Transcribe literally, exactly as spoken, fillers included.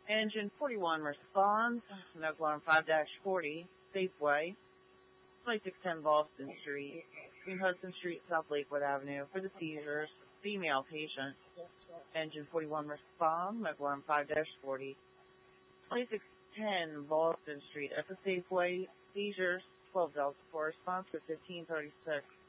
Engine forty-one responds. Medical alarm five dash forty, Safeway, twenty-six ten Boston Street, between Hudson Street and South Lakewood Avenue for the seizures. Female patient. Engine forty-one respond. Medical alarm five dash forty, twenty-six ten Boston Street at the Safeway. Seizures. twelve Delta four response to fifteen thirty-six.